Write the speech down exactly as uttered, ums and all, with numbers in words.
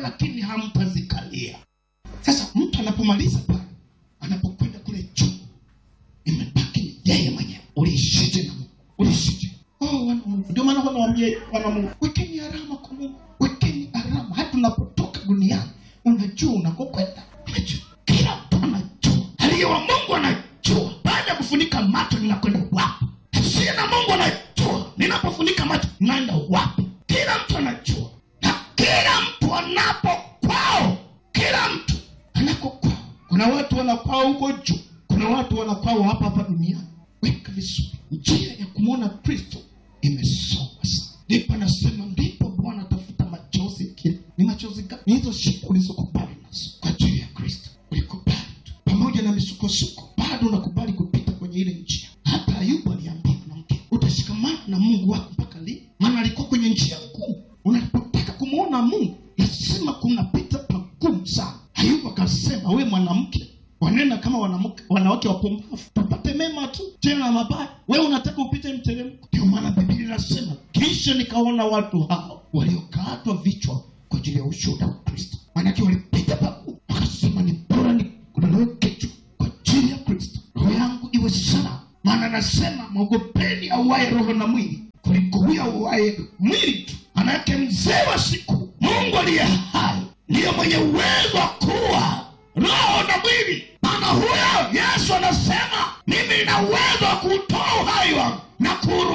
lakini hamtazikalia. Sasa mtu anapomaliza pale, anapokwenda kule juu, imebaki yeye mwenyewe. Ulishije na Mungu? Ulishije? Oh, wana Mungu. Ndio maana wanawaambia wana Mungu, wekeni alama kwa Mungu. Wekeni alama. Hata unapotoka duniani, unajua unakokwenda. Unajua. Kila mtu anajua. Aliye wa Mungu anajua. Baada ya kufunika macho ninakwenda wapi? Asiye na Mungu anajua. Ninapofunika macho naenda wapi? Kila mtu anajua. Na kila mtu anapo kwao. Kila mtu anako kwao. Kuna watu wanakwao huko juu. Kuna watu wanakwao hapa hapa duniani. Weka vizuri. Njia ya kumwona Kristo imesoma sana. Ndipo anasema ndipo Bwana atafuta machozi kile. Ni machozi gani? Ni hizo shida ulizokubali nazo kwa ajili ya Kristo. Ulikubali tu. Pamoja na misukosuko, bado unakubali kupita kwenye ile njia. Hata Ayubu aliambia mwanamke, utashikamana na Mungu wako mpaka lini? Maana alikuwa kwenye njia ngumu. Unapotaka kumuona Mungu, lazima kunapita pagumu sana. Ayubu akasema, wewe mwanamke, wanena kama wanawake wanawake wapumbavu, tupate mema tu tena na mabaya, wewe unataka upite mteremko. Ndio maana Biblia inasema, kisha nikaona watu hao waliokatwa vichwa kwa ajili ya ushuhuda wa Kristo. Maana walipita pagumu, wakasema ni bora ni kuondoke kichwa kwa ajili ya Kristo, roho yangu iwe salama. Maana anasema, mwogopeni auaye roho na mwili kuliko huyo auaye mwili tu. Maana yake mzee wa siku, Mungu aliye hai, ndiye mwenye uwezo wa kuua roho na mwili. Maana huyo Yesu anasema